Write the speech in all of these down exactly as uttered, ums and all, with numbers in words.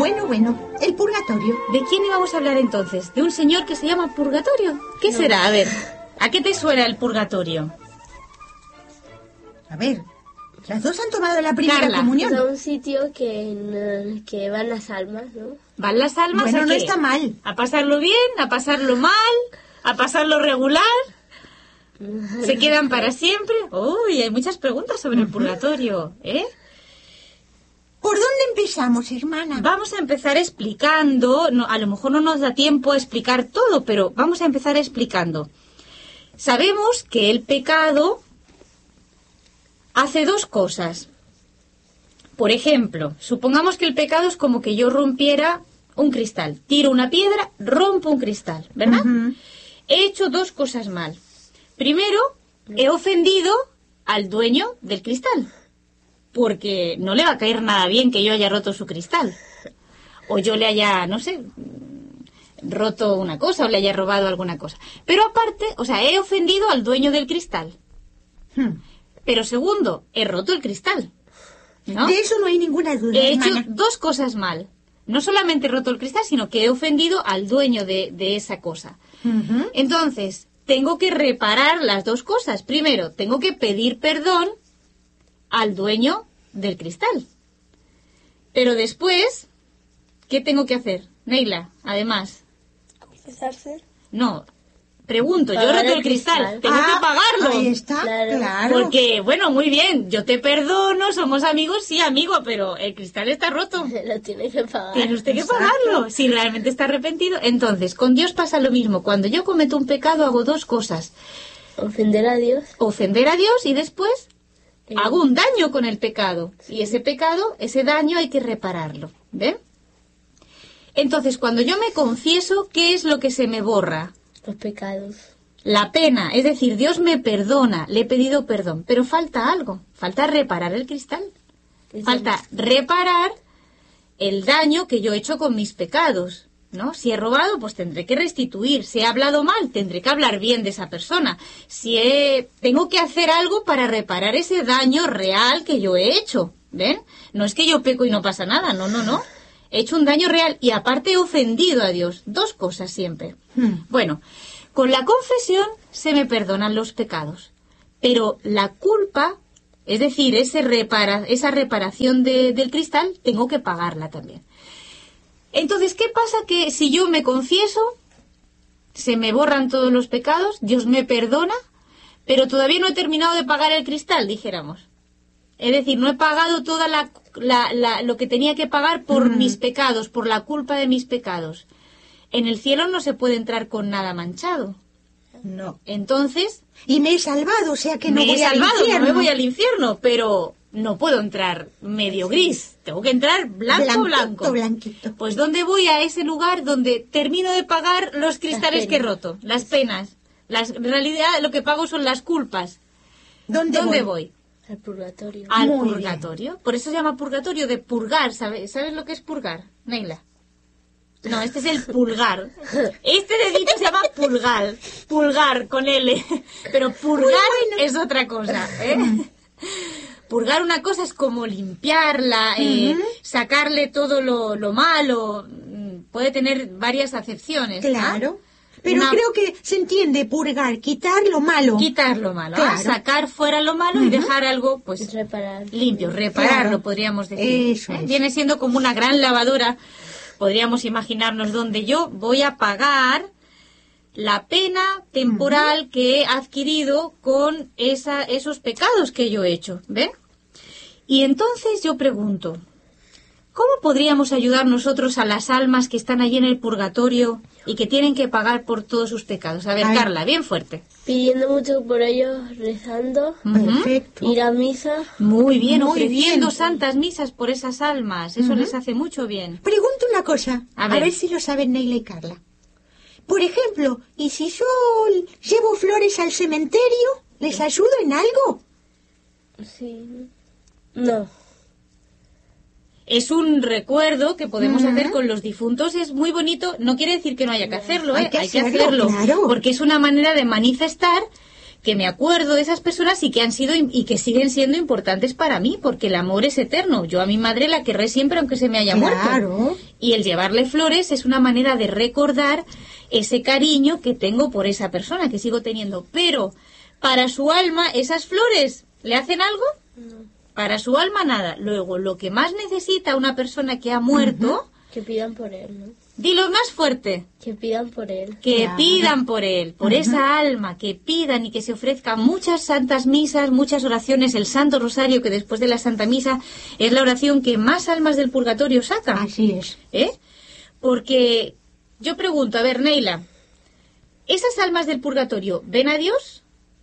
bueno, bueno. El purgatorio. ¿De quién íbamos a hablar entonces? ¿De un señor que se llama Purgatorio? ¿Qué no. será? A ver, ¿a qué te suena el purgatorio? A ver, las dos han tomado la primera Carla. comunión. Es un sitio que, no, que van las almas, ¿no? ¿Van las almas bueno, a no qué? está mal. ¿A pasarlo bien? ¿A pasarlo mal? ¿A pasarlo regular? ¿Se quedan para siempre? Uy, hay muchas preguntas sobre el purgatorio, ¿eh? ¿Por dónde empezamos, hermana? Vamos a empezar explicando, no, a lo mejor no nos da tiempo a explicar todo, pero vamos a empezar explicando. Sabemos que el pecado hace dos cosas. Por ejemplo, supongamos que el pecado es como que yo rompiera un cristal. Tiro una piedra, rompo un cristal, ¿verdad? Uh-huh. He hecho dos cosas mal. Primero, he ofendido al dueño del cristal. Porque no le va a caer nada bien que yo haya roto su cristal. O yo le haya, no sé, roto una cosa o le haya robado alguna cosa. Pero aparte, o sea, he ofendido al dueño del cristal. Hmm. Pero segundo, he roto el cristal, ¿no? De eso no hay ninguna duda, He hermana. hecho dos cosas mal. No solamente he roto el cristal, sino que he ofendido al dueño de, de esa cosa. Uh-huh. Entonces, tengo que reparar las dos cosas. Primero, tengo que pedir perdón al dueño del cristal. Pero después, ¿qué tengo que hacer? Neila, además. ¿Confesarse? No, pregunto, yo he roto el cristal, cristal. tengo ah, que pagarlo. Ahí está, claro. claro. Porque, bueno, muy bien, yo te perdono, somos amigos, sí, amigo, pero el cristal está roto. Lo tiene que pagar. Tiene usted que Exacto. pagarlo, si realmente está arrepentido. Entonces, con Dios pasa lo mismo. Cuando yo cometo un pecado, hago dos cosas. Ofender a Dios. Ofender a Dios y después eh. hago un daño con el pecado. Sí. Y ese pecado, ese daño hay que repararlo. ¿Ven? Entonces, cuando yo me confieso, ¿qué es lo que se me borra? Los pecados. La pena, es decir, Dios me perdona, le he pedido perdón, pero falta algo, falta reparar el cristal. Falta reparar el daño que yo he hecho con mis pecados, ¿no? Si he robado, pues tendré que restituir. Si he hablado mal, tendré que hablar bien de esa persona. Si he... tengo que hacer algo para reparar ese daño real que yo he hecho, ¿ven? No es que yo peco y no pasa nada, no, no, no. He hecho un daño real y aparte he ofendido a Dios. Dos cosas siempre. Hmm. Bueno, con la confesión se me perdonan los pecados, pero la culpa, es decir, ese repara, esa reparación de, del cristal, tengo que pagarla también. Entonces, ¿qué pasa? Que si yo me confieso, se me borran todos los pecados, Dios me perdona, pero todavía no he terminado de pagar el cristal, dijéramos. Es decir, no he pagado toda la, la, la lo que tenía que pagar por mm. mis pecados, por la culpa de mis pecados. En el cielo no se puede entrar con nada manchado. No. Entonces... Y me he salvado, o sea que no me voy he salvado, al infierno. No me voy al infierno, pero no puedo entrar medio gris. Tengo que entrar blanco, blanco. Blanquito. Pues ¿dónde voy? A ese lugar donde termino de pagar los cristales que he roto, las penas. Las, en realidad lo que pago son las culpas. ¿Dónde, ¿Dónde voy? voy? Al purgatorio. Al Muy purgatorio. Bien. Por eso se llama purgatorio, de purgar. ¿Sabes, ¿Sabes lo que es purgar, Neila? No, este es el pulgar. Este dedito se llama pulgar. Pulgar, con L. Pero purgar bueno. es otra cosa, ¿eh? Purgar una cosa es como limpiarla, eh, uh-huh. sacarle todo lo, lo malo. Puede tener varias acepciones. Claro. ¿no? Pero Una... creo que se entiende purgar, quitar lo malo. Quitar lo malo, claro. ¿ah? Sacar fuera lo malo uh-huh. y dejar algo pues Reparar. limpio, repararlo, claro. podríamos decir. Eso ¿eh? es. Viene siendo como una gran lavadora. Podríamos imaginarnos donde yo voy a pagar la pena temporal uh-huh. que he adquirido con esa, esos pecados que yo he hecho, ¿ven? Y entonces yo pregunto, ¿cómo podríamos ayudar nosotros a las almas que están allí en el purgatorio y que tienen que pagar por todos sus pecados? A ver, Ay. Carla, bien fuerte. Pidiendo mucho por ellos, rezando, Perfecto. Ir a misa. Muy bien, Muy ofreciendo bien. santas misas por esas almas. Eso uh-huh. les hace mucho bien. Pregunto una cosa, a ver. ver. a ver si lo saben Neila y Carla. Por ejemplo, ¿y si yo llevo flores al cementerio? ¿Les ayudo en algo? Sí. No. Es un recuerdo que podemos uh-huh. hacer con los difuntos, es muy bonito, no quiere decir que no haya que hacerlo, ¿eh? hay que hay hacerlo, que hacerlo claro. porque es una manera de manifestar que me acuerdo de esas personas y que han sido y que siguen siendo importantes para mí, porque el amor es eterno. Yo a mi madre la querré siempre aunque se me haya Claro. muerto. Y el llevarle flores es una manera de recordar ese cariño que tengo por esa persona, que sigo teniendo. Pero para su alma, ¿esas flores le hacen algo? No. Para su alma, nada. Luego, lo que más necesita una persona que ha muerto, Que pidan por él, ¿no? dilo más fuerte, Que pidan por él. que Claro. pidan por él, por esa alma, que pidan y que se ofrezcan muchas santas misas, muchas oraciones, el Santo Rosario, que después de la Santa Misa es la oración que más almas del purgatorio saca. Así es. ¿Eh? Porque yo pregunto, a ver, Neila, ¿esas almas del purgatorio ven a Dios?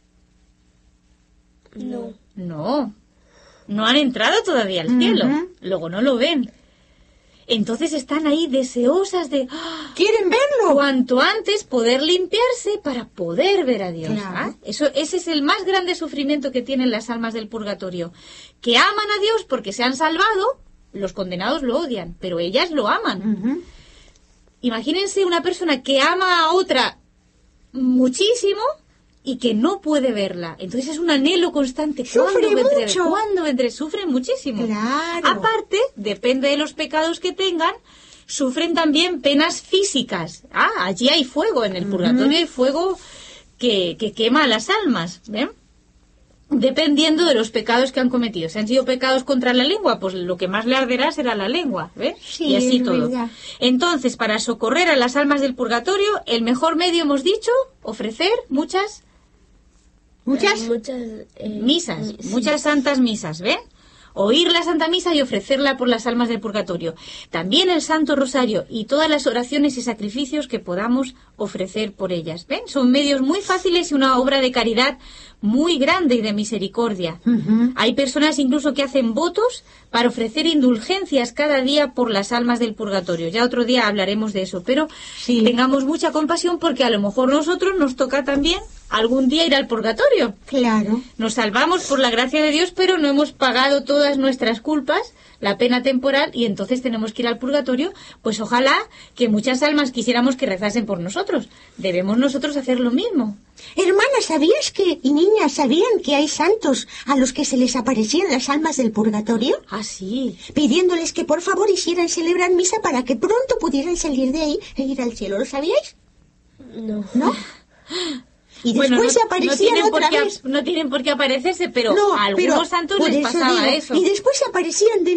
No. No, no han entrado todavía al cielo, Ujú. luego no lo ven. Entonces están ahí deseosas de ¡ah! ¿Quieren verlo? cuanto antes poder limpiarse para poder ver a Dios. Claro. ¿Ah? Eso, ese es el más grande sufrimiento que tienen las almas del purgatorio, que aman a Dios porque se han salvado, los condenados lo odian, pero ellas lo aman. Ujú. Imagínense una persona que ama a otra muchísimo y que no puede verla. Entonces es un anhelo constante. ¿Cuándo Sufre vendré? mucho. ¿Cuándo vendré? Sufren muchísimo. Claro. Aparte, depende de los pecados que tengan, sufren también penas físicas. Ah, allí hay fuego, en el purgatorio hay fuego que, que quema a las almas. ¿Ven? Dependiendo de los pecados que han cometido. Si han sido pecados contra la lengua, pues lo que más le arderá será la lengua. ¿Ves? Sí, y así es todo. verdad. Entonces, para socorrer a las almas del purgatorio, el mejor medio, hemos dicho, ofrecer muchas ¿Muchas? Eh, muchas eh, misas, sí. muchas santas misas, ¿ven? Oír la Santa Misa y ofrecerla por las almas del purgatorio. También el Santo Rosario y todas las oraciones y sacrificios que podamos ofrecer por ellas. ¿Ven? Son medios muy fáciles y una obra de caridad muy grande y de misericordia. Ujú. Hay personas incluso que hacen votos para ofrecer indulgencias cada día por las almas del purgatorio. Ya otro día hablaremos de eso, pero Sí. tengamos mucha compasión porque a lo mejor nosotros nos toca también algún día ir al purgatorio. Claro. Nos salvamos por la gracia de Dios, pero no hemos pagado todas nuestras culpas, la pena temporal, y entonces tenemos que ir al purgatorio. Pues ojalá que muchas almas quisiéramos que rezasen por nosotros. Debemos nosotros hacer lo mismo. Hermana, ¿sabías que, y niñas, sabían que hay santos a los que se les aparecían las almas del purgatorio? Ah, sí. Pidiéndoles que por favor hicieran celebrar misa para que pronto pudieran salir de ahí e ir al cielo. ¿Lo sabíais? No. ¿No? Y después Bueno, no, se no aparecían tienen por otra qué, vez. no tienen por qué aparecerse, pero No, a algunos pero santos por les eso pasaba digo, eso. Y después se aparecían de